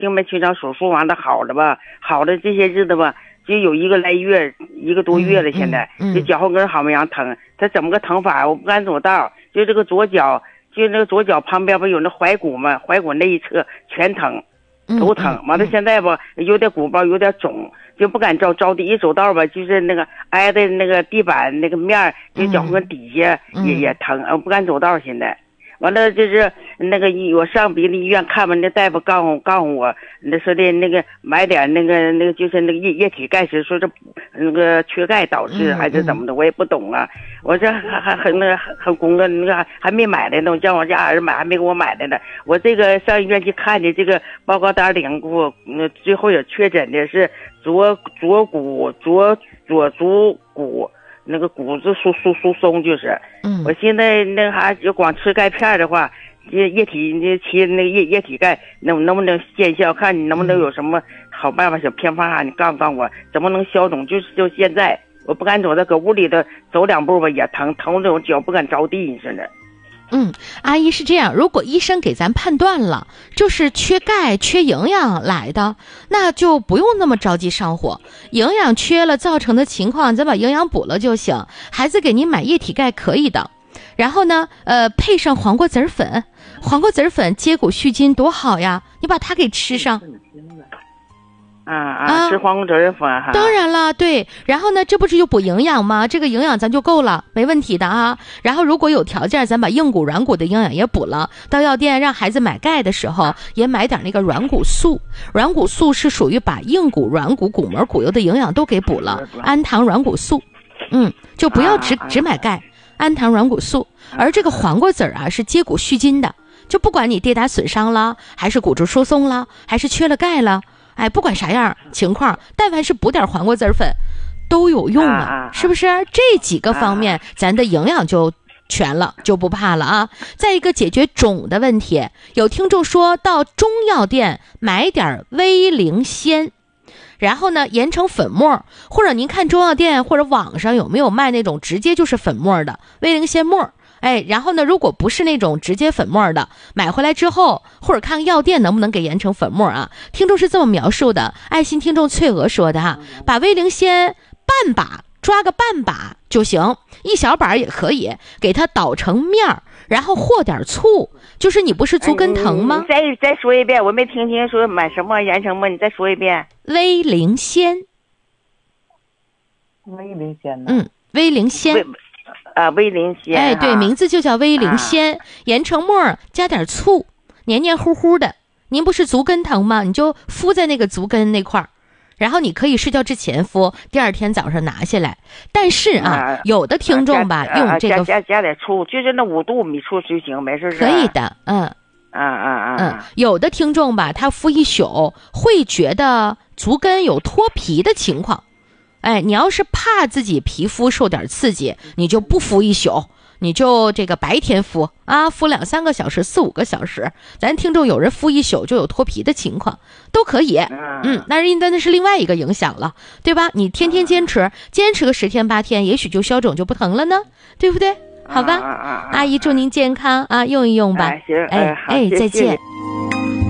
静脉曲张手术完了好了吧，好了这些日子吧，就有1个来月，1个多月了，现在这脚后跟好没样疼，它怎么个疼法？我不敢走道，就这个左脚，就那个左脚旁边不有那踝骨吗？踝骨那一侧全疼，都疼。完了现在吧，有点鼓包，有点肿，就不敢着地，一走道吧，就是那个挨的那个地板那个面，就脚后跟底下也疼，我不敢走道现在。完了就是那个我上别的医院看吧，那大夫告诉我，那说的那个买点那个就是那个液体钙质，说是那个缺钙导致还是怎么的，我也不懂啊。我这还很公的那个还没买来呢，我叫我家儿子买，还没给我买来呢。我这个上医院去看的这个报告单领过，最后也确诊的是左足骨。那个骨质疏松就是，我现在那还就光吃钙片的话，液体那个液体钙能不能见效？看你能不能有什么好办法、小偏方，你告诉我怎么能消肿？就现在我不敢走，搁屋里头走2步吧也疼的我脚不敢着地似的。 阿姨是这样，如果医生给咱判断了就是缺钙缺营养来的，那就不用那么着急上火，营养缺了造成的情况咱把营养补了就行，孩子给您买液体钙可以的，然后呢配上黄瓜籽粉，黄瓜籽粉接骨续筋多好呀，你把它给吃上。 吃黄瓜籽粉哈。 当然了，对，然后呢，这不是就补营养吗？这个营养咱就够了，没问题的啊。然后如果有条件，咱把硬骨软骨的营养也补了。到药店让孩子买钙的时候，也买点那个软骨素。软骨素是属于把硬骨、软骨、骨膜、骨油的营养都给补了，氨糖软骨素。就不要只买钙，氨糖软骨素。而这个黄瓜籽是接骨续筋的，就不管你跌打损伤了，还是骨质疏松了，还是缺了钙了。不管啥样情况，但凡是补点黄瓜籽粉都有用了，是不是？这几个方面咱的营养就全了，就不怕了啊。再一个解决肿的问题，有听众说到中药店买点威灵仙，然后呢研成粉末，或者您看中药店或者网上有没有卖那种直接就是粉末的威灵仙末。然后呢，如果不是那种直接粉末的，买回来之后，或者看药店能不能给研成粉末啊？听众是这么描述的，爱心听众翠娥说的哈，把威灵仙半把抓个半把就行，一小把也可以，给它捣成面儿，然后和点醋。就是你不是足跟疼吗？ 你再说一遍，我没听清说买什么研成吗？你再说一遍。 威灵仙。 威灵仙呢？ 威灵仙。 威灵仙。 对，名字就叫威灵仙，研成末加点醋，黏黏糊糊的。您不是足跟疼吗？你就敷在那个足跟那块儿，然后你可以睡觉之前敷，第2天早上拿下来。但是有的听众吧，用这个加点醋，就是那5度米醋就行，没事。 可以的，有的听众吧，他敷一宿会觉得足跟有脱皮的情况。你要是怕自己皮肤受点刺激，你就不敷一宿，你就这个白天敷敷2-3个小时，4-5个小时。咱听众有人敷一宿就有脱皮的情况，都可以。那是另外一个影响了，对吧？你天天坚持个10天8天，也许就消肿就不疼了呢，对不对？好吧，阿姨祝您健康用一用吧。 行， 再见。